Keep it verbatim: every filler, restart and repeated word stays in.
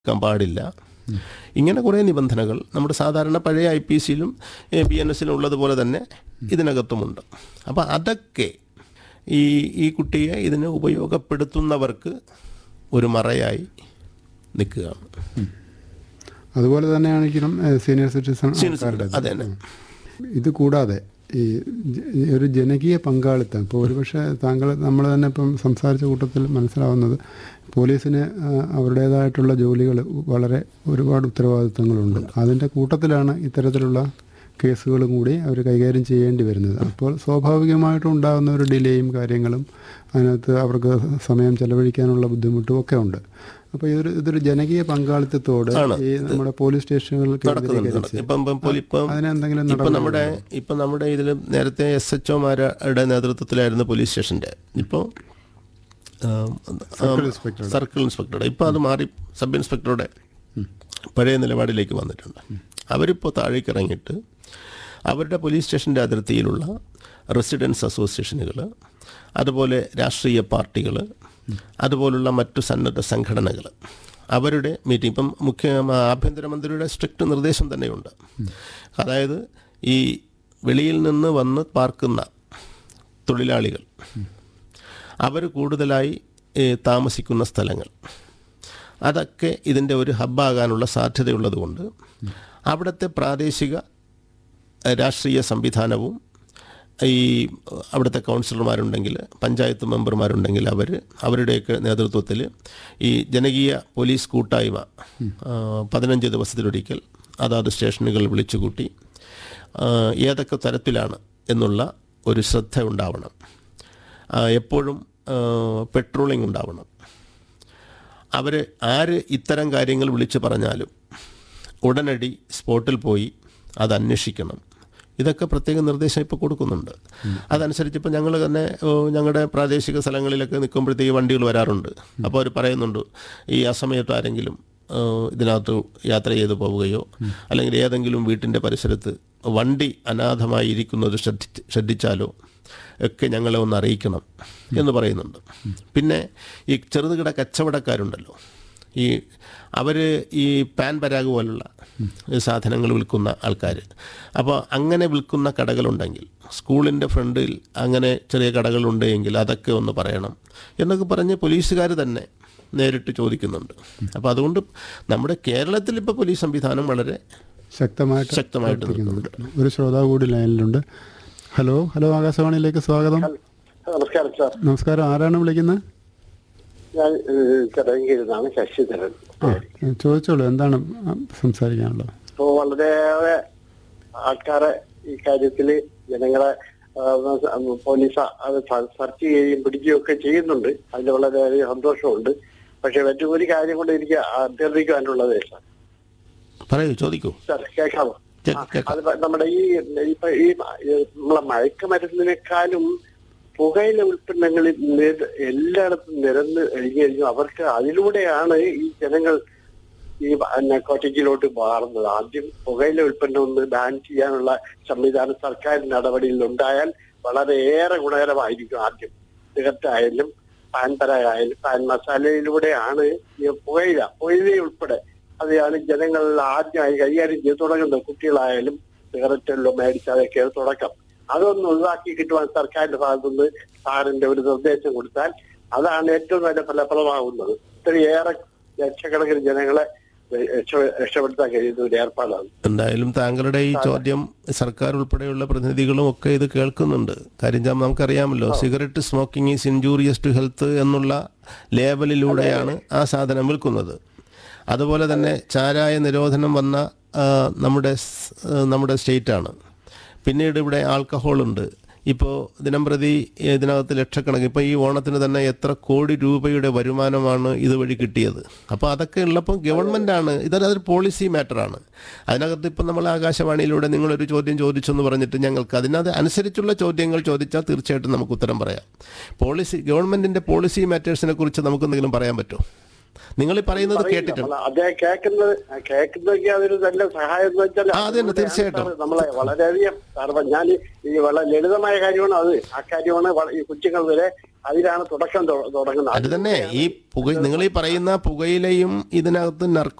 ക്കാൻ പാടില്ല. ഇങ്ങനെ കുറേ നിബന്ധനകൾ നമ്മുടെ സാധാരണ പഴയ ഐ പി സിയിലും ബി എൻ എസിലും ഉള്ളതുപോലെ തന്നെ ഇതിനകത്തുമുണ്ട്. അപ്പോൾ അതൊക്കെ ഈ ഈ കുട്ടിയെ ഇതിന് ഉപയോഗപ്പെടുത്തുന്നവർക്ക് ഒരു മറയായി നിൽക്കുകയാണ്. അതുപോലെ തന്നെയാണെങ്കിലും സീനിയർ സിറ്റിസൺ അതെ തന്നെ. ഇത് കൂടാതെ ഈ ഒരു ജനകീയ പങ്കാളിത്തം ഇപ്പോൾ ഒരുപക്ഷെ താങ്കൾ നമ്മൾ തന്നെ ഇപ്പം സംസാരിച്ച കൂട്ടത്തിൽ മനസ്സിലാവുന്നത് പോലീസിന് അവരുടേതായിട്ടുള്ള ജോലികൾ വളരെ ഒരുപാട് ഉത്തരവാദിത്തങ്ങളുണ്ട്. അതിൻ്റെ കൂട്ടത്തിലാണ് ഇത്തരത്തിലുള്ള കേസുകളും കൂടി അവർ കൈകാര്യം ചെയ്യേണ്ടി വരുന്നത്. അപ്പോൾ സ്വാഭാവികമായിട്ടും ഉണ്ടാകുന്ന ഒരു ഡിലേയും കാര്യങ്ങളും അതിനകത്ത് അവർക്ക് സമയം ചെലവഴിക്കാനുള്ള ബുദ്ധിമുട്ടും ഒക്കെ ഉണ്ട്. അപ്പോൾ ഇതൊരു ഇതൊരു ജനകീയ പങ്കാളിത്തത്തോട് ഈ നമ്മുടെ പോലീസ് സ്റ്റേഷനുകളിൽ അതിനെന്തെങ്കിലും ഇപ്പം നമ്മുടെ ഇപ്പം നമ്മുടെ ഇതിൽ നേരത്തെ എസ് എച്ച് ഒമാരുടെ നേതൃത്വത്തിലായിരുന്നു പോലീസ് സ്റ്റേഷൻ്റെ. ഇപ്പോൾ സർക്കിൾ ഇൻസ്പെക്ടറുടെ ഇപ്പോൾ അത് മാറി സബ് ഇൻസ്പെക്ടറുടെ പഴയ നിലപാടിലേക്ക് വന്നിട്ടുണ്ട്. അവരിപ്പോൾ താഴേക്ക് ഇറങ്ങിയിട്ട് അവരുടെ പോലീസ് സ്റ്റേഷൻ്റെ അതിർത്തിയിലുള്ള റെസിഡൻസ് അസോസിയേഷനുകൾ, അതുപോലെ രാഷ്ട്രീയ പാർട്ടികൾ, അതുപോലുള്ള മറ്റു സന്നദ്ധ സംഘടനകൾ അവരുടെ മീറ്റിംഗ് ഇപ്പം മുഖ്യ ആഭ്യന്തരമന്ത്രിയുടെ സ്ട്രിക്റ്റ് നിർദ്ദേശം തന്നെയുണ്ട്. അതായത് ഈ വെളിയിൽ നിന്ന് വന്ന് പാർക്കുന്ന തൊഴിലാളികൾ അവർ കൂടുതലായി താമസിക്കുന്ന സ്ഥലങ്ങൾ അതൊക്കെ ഇതിൻ്റെ ഒരു ഹബ്ബാകാനുള്ള സാധ്യതയുള്ളതുകൊണ്ട് അവിടുത്തെ പ്രാദേശിക രാഷ്ട്രീയ സംവിധാനവും ഈ അവിടുത്തെ കൗൺസിലർമാരുണ്ടെങ്കിൽ പഞ്ചായത്ത് മെമ്പർമാരുണ്ടെങ്കിൽ അവർ അവരുടെയൊക്കെ നേതൃത്വത്തിൽ ഈ ജനകീയ പോലീസ് കൂട്ടായ്മ പതിനഞ്ച് ദിവസത്തിലൊരിക്കൽ അതാത് സ്റ്റേഷനുകൾ വിളിച്ചുകൂട്ടി ഏതൊക്കെ തരത്തിലാണ് എന്നുള്ള ഒരു ശ്രദ്ധ ഉണ്ടാവണം. എപ്പോഴും പെട്രോളിംഗ് ഉണ്ടാവണം. അവർ ആര് ഇത്തരം കാര്യങ്ങൾ വിളിച്ചു പറഞ്ഞാലും ഉടനടി സ്പോട്ടിൽ പോയി അത് അന്വേഷിക്കണം. ഇതൊക്കെ പ്രത്യേക നിർദ്ദേശം ഇപ്പോൾ കൊടുക്കുന്നുണ്ട്. അതനുസരിച്ച് ഇപ്പോൾ ഞങ്ങൾ തന്നെ ഞങ്ങളുടെ പ്രാദേശിക സ്ഥലങ്ങളിലൊക്കെ നിൽക്കുമ്പോഴത്തേക്ക് വണ്ടികൾ വരാറുണ്ട്. അപ്പോൾ അവർ പറയുന്നുണ്ട് ഈ അസമയത്ത് ആരെങ്കിലും ഇതിനകത്ത് യാത്ര ചെയ്ത് പോവുകയോ അല്ലെങ്കിൽ ഏതെങ്കിലും വീട്ടിൻ്റെ പരിസരത്ത് വണ്ടി അനാഥമായി ഇരിക്കുന്നത് ശ്രദ്ധി ശ്രദ്ധിച്ചാലോ ഒക്കെ ഞങ്ങളെ ഒന്ന് അറിയിക്കണം എന്ന് പറയുന്നുണ്ട്. പിന്നെ ഈ ചെറുകിട കച്ചവടക്കാരുണ്ടല്ലോ, ഈ അവർ ഈ പാൻ പരാഗ് പോലുള്ള സാധനങ്ങൾ വിൽക്കുന്ന ആൾക്കാർ, അപ്പോൾ അങ്ങനെ വിൽക്കുന്ന കടകളുണ്ടെങ്കിൽ സ്കൂളിൻ്റെ ഫ്രണ്ടിൽ അങ്ങനെ ചെറിയ കടകളുണ്ടെങ്കിൽ അതൊക്കെ ഒന്ന് പറയണം എന്നൊക്കെ പറഞ്ഞ് പോലീസുകാർ തന്നെ നേരിട്ട് ചോദിക്കുന്നുണ്ട്. അപ്പോൾ അതുകൊണ്ട് നമ്മുടെ കേരളത്തിൽ ഇപ്പോൾ പോലീസ് സംവിധാനം വളരെ ശക്തമായിട്ട് ശക്തമായിട്ട് നിൽക്കുന്നുണ്ട്. ഒരു ശ്രോതാവ് കൂടി ലൈനിലുണ്ട്. ഹലോ ഹലോ ആകാശവാണിയിലേക്ക് സ്വാഗതം. നമസ്കാരം സാർ. നമസ്കാരം. ആരാണ് വിളിക്കുന്നത്? ഞാൻ ചടങ്ങിരുന്നാണ് ശശിധരൻ. ചോദിച്ചോളൂ, എന്താണ് സംസാരിക്കാനുള്ളത്? ഇപ്പോൾ വളരെയേറെ ആൾക്കാരെ ഈ കാര്യത്തില് ജനങ്ങളെ പോലീസ് അത് സെർച്ച് ചെയ്യുകയും പിടിക്കുകയും ഒക്കെ ചെയ്യുന്നുണ്ട്. അതിൽ വളരെയധികം സന്തോഷമുണ്ട്. പക്ഷെ മറ്റൊരു കാര്യം കൊണ്ട് എനിക്ക് അഭ്യർത്ഥിക്കാനുള്ളത് സാർ. പറയൂ, ചോദിക്കൂ സാർ. കേൾക്കാമോ? അത് നമ്മുടെ ഈ ഇപ്പൊ ഈ നമ്മളെ മയക്കുമരുന്നിനേക്കാളും പുകയില ഉൽപ്പന്നങ്ങളിൽ എല്ലായിടത്തും നിരന്ന് കഴിഞ്ഞു കഴിഞ്ഞു അവർക്ക് അതിലൂടെയാണ് ഈ ജനങ്ങൾ ഈ നർക്കോട്ടിക്കിലോട്ട് മാറുന്നത്. ആദ്യം പുകയില ഉൽപ്പന്നം ഒന്ന് ബാൻ ചെയ്യാനുള്ള സംവിധാനം സർക്കാർ നടപടിയിൽ ഉണ്ടായാൽ വളരെയേറെ ഗുണകരമായിരിക്കും. ആദ്യം സിഗരറ്റായാലും പാൻ പരാഗായാലും പാൻ മസാലയിലൂടെയാണ് ഈ പുകയില പുകയില ഉൾപ്പെടെ അതാണ് ജനങ്ങൾ ആദ്യമായി കൈകാര്യം ചെയ്ത് തുടങ്ങുന്നത്. കുട്ടികളായാലും സിഗരറ്റെല്ലാം മേടിച്ച് അതൊക്കെയാണ് തുടക്കം. അതൊന്ന് ഒഴിവാക്കി കിട്ടുവാൻ സർക്കാരിന്റെ ഭാഗത്തുനിന്ന് സാറിന്റെ ഒരു നിർദ്ദേശം കൊടുത്താൽ അതാണ് ഏറ്റവും നല്ല ഫലപ്രദമാകുന്നത്. ഇത്രയേറെ ലക്ഷക്കണക്കിന് ജനങ്ങളെ രക്ഷപ്പെടുത്താൻ കഴിയുന്ന ഒരു ഏർപ്പാടാണ്. എന്തായാലും താങ്കളുടെ ഈ ചോദ്യം സർക്കാർ ഉൾപ്പെടെയുള്ള പ്രതിനിധികളും ഒക്കെ ഇത് കേൾക്കുന്നുണ്ട്. കാര്യം നമുക്കറിയാമല്ലോ, cigarette smoking is injurious to health എന്നുള്ള ലേബലിലൂടെയാണ് ആ സാധനം വിൽക്കുന്നത്. അതുപോലെ തന്നെ ചാരായ നിരോധനം വന്ന നമ്മുടെ നമ്മുടെ സ്റ്റേറ്റാണ്. പിന്നീട് ഇവിടെ ആൽക്കഹോളുണ്ട്. ഇപ്പോൾ ദിനം പ്രതി ഇതിനകത്ത് ലക്ഷക്കണക്കിന് ഇപ്പോൾ ഈ ഓണത്തിന് തന്നെ എത്ര കോടി രൂപയുടെ വരുമാനമാണ് ഇതുവഴി കിട്ടിയത്. അപ്പോൾ അതൊക്കെ ഉള്ളപ്പോൾ ഗവൺമെൻറ്റാണ് ഇതൊരു പോളിസി മാറ്ററാണ്. അതിനകത്ത് ഇപ്പം നമ്മൾ ആകാശവാണിയിലൂടെ നിങ്ങളൊരു ചോദ്യം ചോദിച്ചെന്ന് പറഞ്ഞിട്ട് ഞങ്ങൾക്ക് അതിനകത്ത് അനുസരിച്ചുള്ള ചോദ്യങ്ങൾ ചോദിച്ചാൽ തീർച്ചയായിട്ടും നമുക്ക് ഉത്തരം പറയാം. പോളിസി ഗവൺമെൻറ്റിൻ്റെ പോളിസി മാറ്റേഴ്സിനെ കുറിച്ച് നമുക്ക് എന്തെങ്കിലും പറയാൻ പറ്റുമോ? നിങ്ങൾ ഈ പറയുന്നത് കേട്ടിട്ടുണ്ട്. അതേ കേൾക്കുന്നത് കേൾക്കുന്നതൊക്കെ അതൊരു നല്ല സഹായം എന്ന് വെച്ചാൽ തീർച്ചയായിട്ടും നമ്മളെ വളരെയധികം ഞാൻ ഈ വളരെ ലളിതമായ കാര്യമാണ് അത്. ആ കാര്യമാണ് ഈ കൊച്ചുങ്ങൾ വരെ അതിലാണ് തുടക്കം തുടങ്ങുന്നത്. അത് തന്നെ ഈ പുക നിങ്ങൾ ഈ പറയുന്ന പുകയിലയും ഇതിനകത്ത്